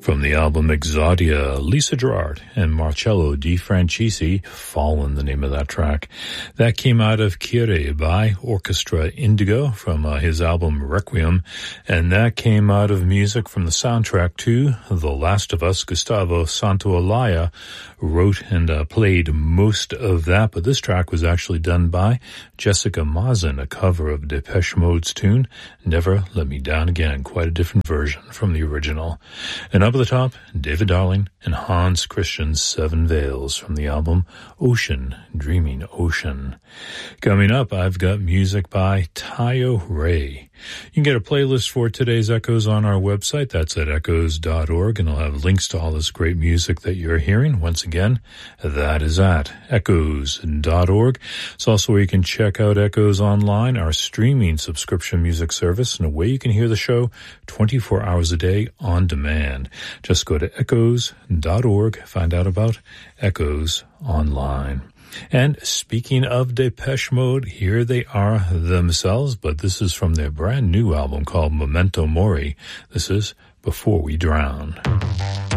From the album Exodia, Lisa Gerrard and Marcello Di Franchisi, Fallen, the name of that track. That came out of Kyrie by Orchestra Indigo from his album Requiem, and that came out of music from the soundtrack to The Last of Us. Gustavo Santaolalla wrote and played most of that, but this track was actually done by Jessica Mazen, a cover of Depeche Mode's tune, Never Let Me Down Again, quite a different version from the original. And up at the top, David Darling and Hans Christian's Seven Veils from the album Ocean, Dreaming Ocean. Coming up, I've got music by Tayo Ray. You can get a playlist for today's Echoes on our website. That's at echoes.org, and I'll have links to all this great music that you're hearing. Once again, that is at echoes.org. It's also where you can check out Echoes Online, our streaming subscription music service, and a way you can hear the show 24 hours a day on demand. Just go to echoes.org, find out about Echoes Online. And speaking of Depeche Mode, here they are themselves, but this is from their brand new album called Memento Mori. This is Before We Drown.